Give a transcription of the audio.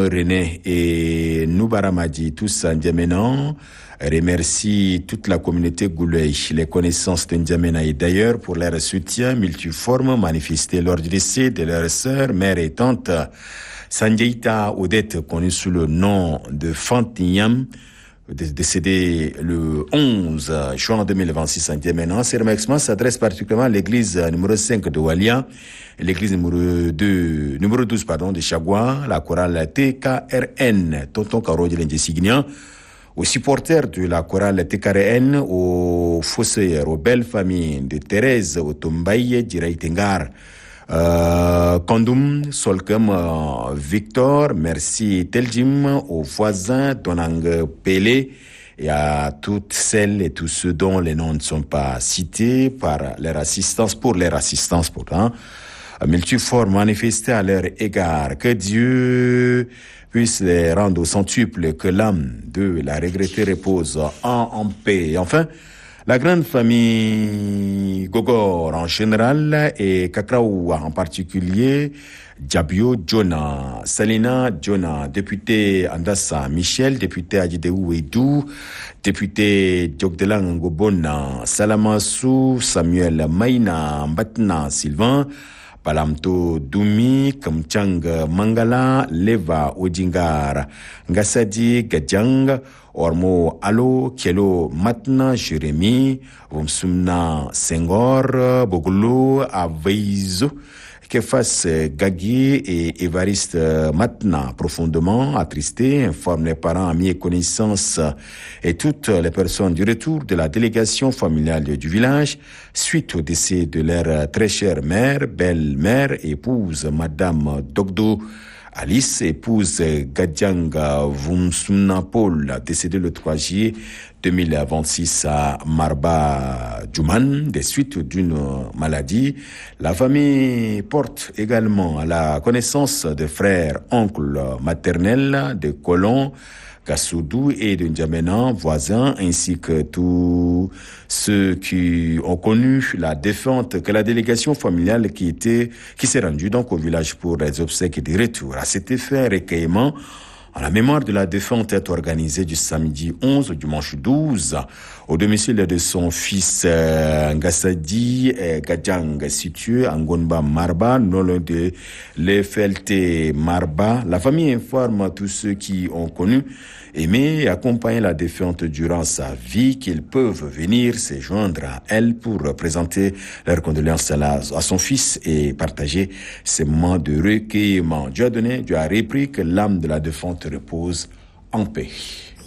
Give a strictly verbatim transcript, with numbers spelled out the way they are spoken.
René et Noubaramadi, tous à N'Djamena, remercie toute la communauté Gouley, les connaissances de N'Djamena et d'ailleurs pour leur soutien multiforme manifesté lors du décès de leur sœur, mère et tante Sanjaïta Odette, connue sous le nom de Fantiniam, décédé le onze juin deux mille vingt-six à N'Djamena. Ces remerciements s'adressent particulièrement à l'église numéro cinq de Walia, l'église numéro deux, numéro douze, pardon, de Chagua, la chorale T K R N, Tonton Karo de l'Indésignan, aux supporters de la chorale T K R N, aux fossoyeurs, aux belles familles de Thérèse, Otombaye, Diraï Tengar, euh, Kondum, Solkem, euh, Victor, merci Teljim, aux voisins, Donang Pelé, et à toutes celles et tous ceux dont les noms ne sont pas cités par leur assistance, pour leur assistance pourtant, multiforme manifesté à leur égard. Que Dieu puisse les rendre au centuple, que l'âme de la regrettée repose en, en paix. Et enfin, la grande famille Gogor en général et Kakraoua en particulier, Djabio Jonah, Salina Jonah, député Andassa Michel, député Adjideou Edou, député Djokdelang Gobona, Salamassou, Samuel Maïna, Mbatna Sylvain, Palamto Doumi, Kamchang Mangala, Leva Odingar, Ngassadi Gadjang, Ormo Alo, Kielo Matna, Jérémy, Vomsumna Senghor, Bogolo, Aveizo, Kefas Gagui et Évariste Matna, profondément attristés, informent les parents, amis et connaissances et toutes les personnes du retour de la délégation familiale du village suite au décès de leur très chère mère, belle-mère, épouse Madame Dogdo Alice, épouse Gadjanga Vumsumna Paul, décédée le trois juillet deux mille vingt-six à Marba Djouman, des suites d'une maladie. La famille porte également à la connaissance de frères, oncles maternels, de Colons, Kassoudou et de N'Djamena, voisins, ainsi que tous ceux qui ont connu la défunte, que la délégation familiale qui était, qui s'est rendue donc au village pour les obsèques et des retours. À cet effet, un recueillement en la mémoire de la défunte est organisé du samedi onze au dimanche douze au domicile de son fils euh, Ngassadi euh, Gadjang, situé à Ngonba Marba, non loin de l'E F L T Marba. La famille informe tous ceux qui ont connu, aimé et accompagné la défunte durant sa vie qu'ils peuvent venir se joindre à elle pour présenter leurs condoléances à, la, à son fils et partager ces moments de recueillement. Dieu a donné, Dieu a repris, que l'âme de la défunte repose en paix.